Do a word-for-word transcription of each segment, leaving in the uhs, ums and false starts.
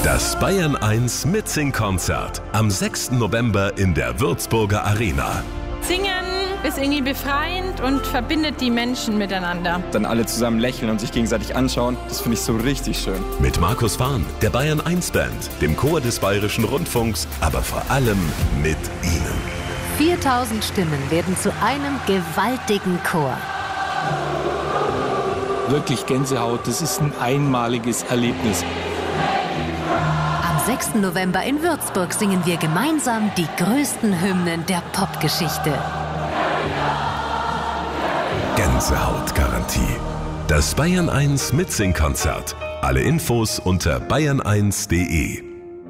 Das Bayern eins Mitsing-Konzert am sechsten November in der Würzburger Arena. Singen ist irgendwie befreiend und verbindet die Menschen miteinander. Dann alle zusammen lächeln und sich gegenseitig anschauen, das finde ich so richtig schön. Mit Markus Fahn, der Bayern eins Band, dem Chor des Bayerischen Rundfunks, aber vor allem mit Ihnen. viertausend Stimmen werden zu einem gewaltigen Chor. Wirklich Gänsehaut, das ist ein einmaliges Erlebnis. Am sechsten November in Würzburg singen wir gemeinsam die größten Hymnen der Popgeschichte. Gänsehautgarantie. Das Bayern eins Mitsing-Konzert. Alle Infos unter bayern eins punkt de.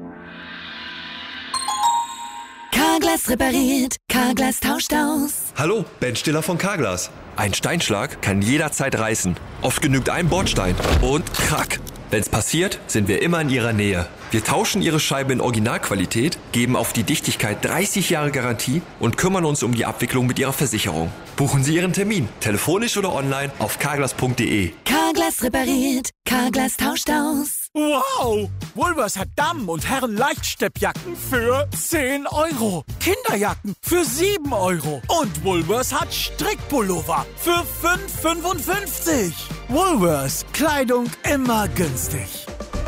Carglass repariert, Carglass tauscht aus. Hallo, Ben Stiller von Carglass. Ein Steinschlag kann jederzeit reißen. Oft genügt ein Bordstein und krack. Wenn's passiert, sind wir immer in Ihrer Nähe. Wir tauschen Ihre Scheibe in Originalqualität, geben auf die Dichtigkeit dreißig Jahre Garantie und kümmern uns um die Abwicklung mit Ihrer Versicherung. Buchen Sie Ihren Termin, telefonisch oder online auf carglass punkt de. Carglass repariert, Carglass tauscht aus. Wow! Woolworths hat Damen- und Herren-Leichtsteppjacken für zehn Euro. Kinderjacken für sieben Euro. Und Woolworths hat Strickpullover für fünf fünfundfünfzig. Woolworths, Kleidung immer günstig.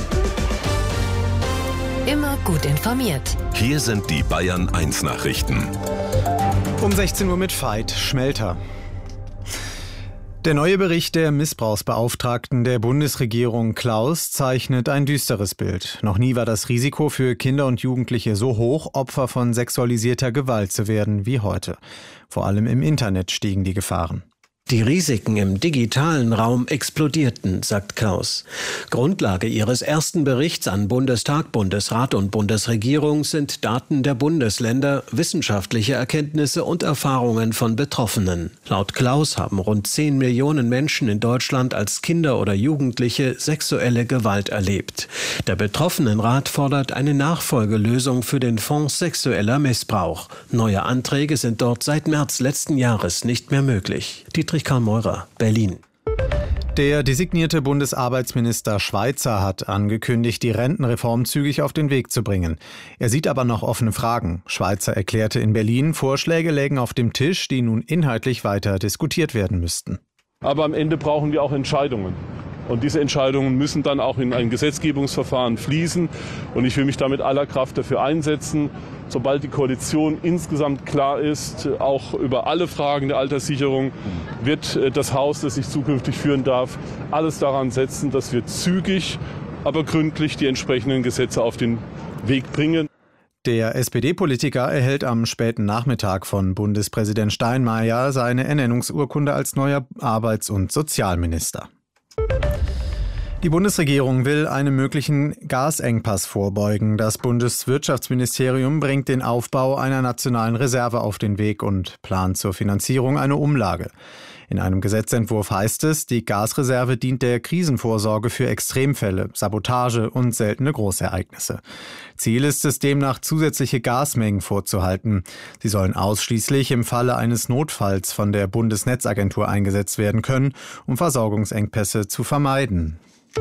Immer gut informiert. Hier sind die Bayern eins Nachrichten. Um sechzehn Uhr mit Veit Schmelter. Der neue Bericht der Missbrauchsbeauftragten der Bundesregierung Klaus zeichnet ein düsteres Bild. Noch nie war das Risiko für Kinder und Jugendliche so hoch, Opfer von sexualisierter Gewalt zu werden wie heute. Vor allem im Internet stiegen die Gefahren. Die Risiken im digitalen Raum explodierten, sagt Klaus. Grundlage ihres ersten Berichts an Bundestag, Bundesrat und Bundesregierung sind Daten der Bundesländer, wissenschaftliche Erkenntnisse und Erfahrungen von Betroffenen. Laut Klaus haben rund zehn Millionen Menschen in Deutschland als Kinder oder Jugendliche sexuelle Gewalt erlebt. Der Betroffenenrat fordert eine Nachfolgelösung für den Fonds sexueller Missbrauch. Neue Anträge sind dort seit März letzten Jahres nicht mehr möglich. Die Karl Meurer, Berlin. Der designierte Bundesarbeitsminister Schweizer hat angekündigt, die Rentenreform zügig auf den Weg zu bringen. Er sieht aber noch offene Fragen. Schweizer erklärte in Berlin, Vorschläge lägen auf dem Tisch, die nun inhaltlich weiter diskutiert werden müssten. Aber am Ende brauchen wir auch Entscheidungen. Und diese Entscheidungen müssen dann auch in ein Gesetzgebungsverfahren fließen. Und ich will mich da mit aller Kraft dafür einsetzen, sobald die Koalition insgesamt klar ist, auch über alle Fragen der Alterssicherung, wird das Haus, das ich zukünftig führen darf, alles daran setzen, dass wir zügig, aber gründlich die entsprechenden Gesetze auf den Weg bringen. Der S P D-Politiker erhält am späten Nachmittag von Bundespräsident Steinmeier seine Ernennungsurkunde als neuer Arbeits- und Sozialminister. Die Bundesregierung will einem möglichen Gasengpass vorbeugen. Das Bundeswirtschaftsministerium bringt den Aufbau einer nationalen Reserve auf den Weg und plant zur Finanzierung eine Umlage. In einem Gesetzentwurf heißt es, die Gasreserve dient der Krisenvorsorge für Extremfälle, Sabotage und seltene Großereignisse. Ziel ist es demnach, zusätzliche Gasmengen vorzuhalten. Sie sollen ausschließlich im Falle eines Notfalls von der Bundesnetzagentur eingesetzt werden können, um Versorgungsengpässe zu vermeiden.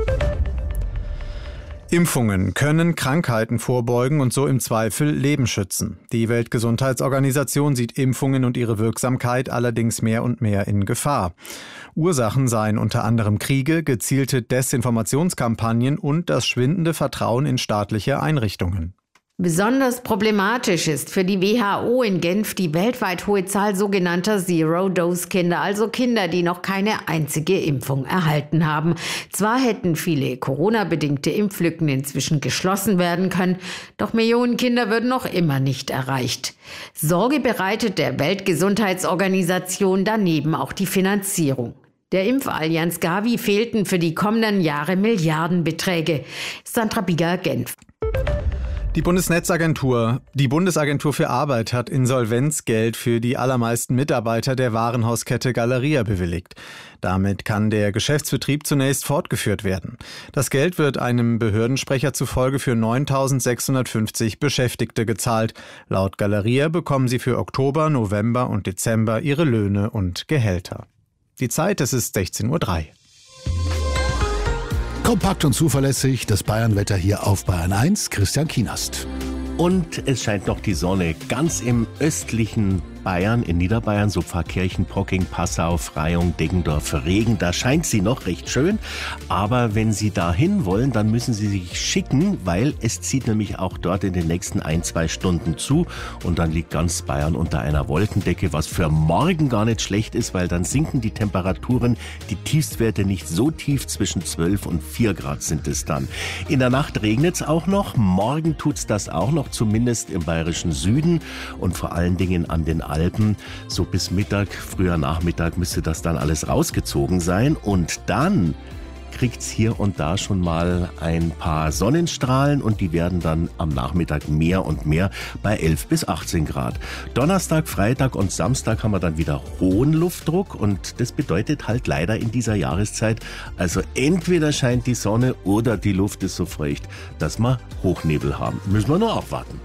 Impfungen können Krankheiten vorbeugen und so im Zweifel Leben schützen. Die Weltgesundheitsorganisation sieht Impfungen und ihre Wirksamkeit allerdings mehr und mehr in Gefahr. Ursachen seien unter anderem Kriege, gezielte Desinformationskampagnen und das schwindende Vertrauen in staatliche Einrichtungen. Besonders problematisch ist für die W H O in Genf die weltweit hohe Zahl sogenannter Zero-Dose-Kinder, also Kinder, die noch keine einzige Impfung erhalten haben. Zwar hätten viele Corona-bedingte Impflücken inzwischen geschlossen werden können, doch Millionen Kinder würden noch immer nicht erreicht. Sorge bereitet der Weltgesundheitsorganisation daneben auch die Finanzierung. Der Impfallianz Gavi fehlten für die kommenden Jahre Milliardenbeträge. Sandra Bieger, Genf. Die Bundesnetzagentur, die Bundesagentur für Arbeit hat Insolvenzgeld für die allermeisten Mitarbeiter der Warenhauskette Galeria bewilligt. Damit kann der Geschäftsbetrieb zunächst fortgeführt werden. Das Geld wird einem Behördensprecher zufolge für neuntausendsechshundertfünfzig Beschäftigte gezahlt. Laut Galeria bekommen sie für Oktober, November und Dezember ihre Löhne und Gehälter. Die Zeit, es ist sechzehn Uhr drei. Kompakt und zuverlässig, das Bayernwetter hier auf Bayern eins, Christian Kienast. Und es scheint noch die Sonne ganz im östlichen Bayern, in Niederbayern, so Pfarrkirchen, Pocking, Passau, Freyung, Deggendorf, Regen. Da scheint sie noch recht schön. Aber wenn Sie da hin wollen, dann müssen Sie sich schicken, weil es zieht nämlich auch dort in den nächsten ein, zwei Stunden zu. Und dann liegt ganz Bayern unter einer Wolkendecke, was für morgen gar nicht schlecht ist, weil dann sinken die Temperaturen, die Tiefstwerte nicht so tief, zwischen zwölf und vier Grad sind es dann. In der Nacht regnet es auch noch. Morgen tut's das auch noch, zumindest im bayerischen Süden und vor allen Dingen an den Alpen. So bis Mittag, früher Nachmittag müsste das dann alles rausgezogen sein. Und dann kriegt's hier und da schon mal ein paar Sonnenstrahlen und die werden dann am Nachmittag mehr und mehr bei elf bis achtzehn Grad. Donnerstag, Freitag und Samstag haben wir dann wieder hohen Luftdruck und das bedeutet halt leider in dieser Jahreszeit, also entweder scheint die Sonne oder die Luft ist so feucht, dass wir Hochnebel haben. Müssen wir nur abwarten.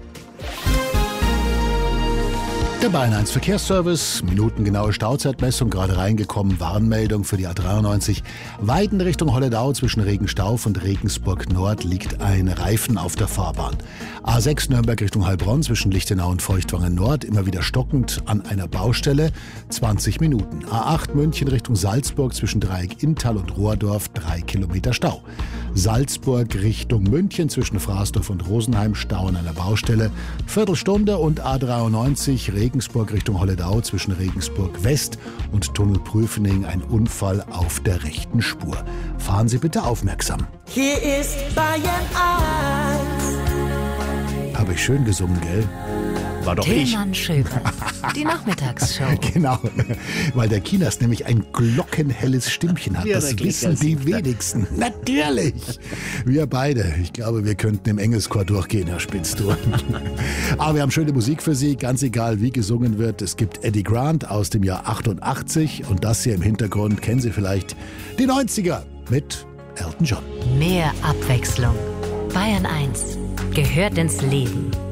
Der Bayern eins Verkehrsservice, minutengenaue Stauzeitmessung, gerade reingekommen, Warnmeldung für die A dreiundneunzig. Weiden Richtung Holledau zwischen Regenstauf und Regensburg Nord liegt ein Reifen auf der Fahrbahn. A sechs Nürnberg Richtung Heilbronn zwischen Lichtenau und Feuchtwangen Nord, immer wieder stockend an einer Baustelle, zwanzig Minuten. A acht München Richtung Salzburg zwischen Dreieck Inntal und Rohrdorf, drei Kilometer Stau. Salzburg Richtung München zwischen Fraßdorf und Rosenheim, Stau an einer Baustelle, Viertelstunde. Und A dreiundneunzig Regensburg Richtung Holledau zwischen Regensburg West und Tunnelprüfening, ein Unfall auf der rechten Spur. Fahren Sie bitte aufmerksam. Hier ist Bayern eins. Habe ich schön gesungen, gell? War doch Tillmann Schöber, die Nachmittagsshow. Genau, weil der Kienast nämlich ein glockenhelles Stimmchen hat. Ja, das wissen die wenigsten. Natürlich. Wir beide. Ich glaube, wir könnten im Engelschor durchgehen, Herr Spitz. Aber wir haben schöne Musik für Sie, ganz egal wie gesungen wird. Es gibt Eddie Grant aus dem Jahr achtundachtzig und das hier im Hintergrund kennen Sie vielleicht, die neunziger mit Elton John. Mehr Abwechslung. Bayern eins gehört ins Leben.